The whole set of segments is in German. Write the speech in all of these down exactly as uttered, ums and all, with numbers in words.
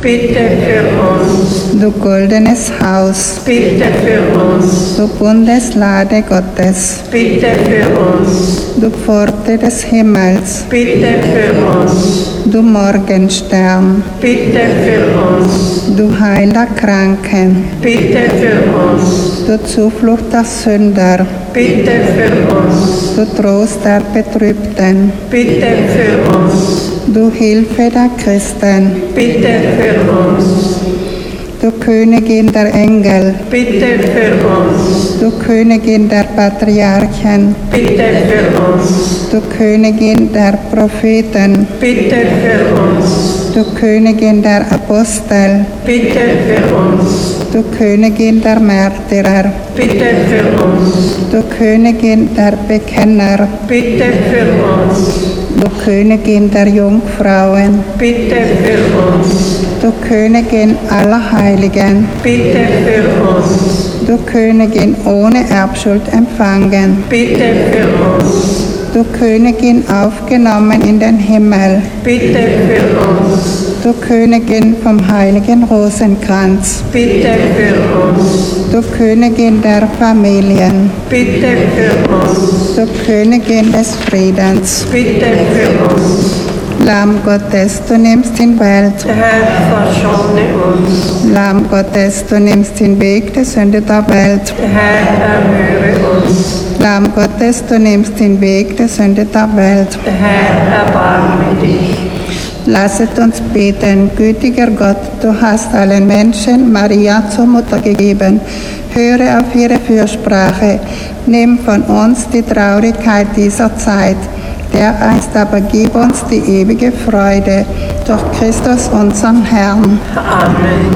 bitte für uns. Du goldenes Haus, Bitte für uns. du Bundeslade Gottes, Bitte für uns. du Pforte des Himmels, Bitte für uns. du Morgenstern, Bitte für uns. du Heiler Kranken, Bitte für uns. du Zuflucht der Sünder, Bitte für uns. du Trost der Betrübten, Bitte für uns. du Hilfe der Christen, Bitte für uns. du Königin der Engel, Bitte für uns. du Königin der Patriarchen, Bitte für uns. du Königin der Propheten, Bitte für uns. du Königin der Apostel, Bitte für uns. du Königin der Märtyrer, Bitte für uns. du Königin der Bekenner, Bitte für uns. du Königin der Jungfrauen, Bitte für uns. du Königin aller Heiligen, Bitte für uns. du Königin ohne Erbschuld empfangen, Bitte für uns. du Königin aufgenommen in den Himmel, Bitte für uns. du Königin vom heiligen Rosenkranz, Bitte für uns. du Königin der Familien, Bitte für uns. du Königin des Friedens, Bitte für uns. Lamm Gottes, du nimmst die Welt, Herr, verschone uns. Lamm Gottes, du nimmst den Weg der Sünde der Welt, Herr, erhöre uns. Lamm Gottes, du nimmst den Weg der Sünde der Welt. Herr, erbarme dich. Lasset uns beten, gütiger Gott, du hast allen Menschen Maria zur Mutter gegeben. Höre auf ihre Fürsprache, nimm von uns die Traurigkeit dieser Zeit. Dereinst aber gib uns die ewige Freude durch Christus unseren Herrn. Amen.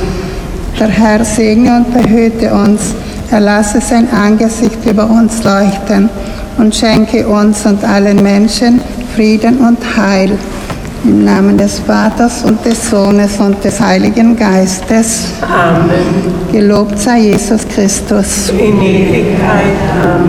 Der Herr segne und behüte uns, er lasse sein Angesicht über uns leuchten und schenke uns und allen Menschen Frieden und Heil. Im Namen des Vaters und des Sohnes und des Heiligen Geistes. Amen. Gelobt sei Jesus Christus. In Ewigkeit. Amen.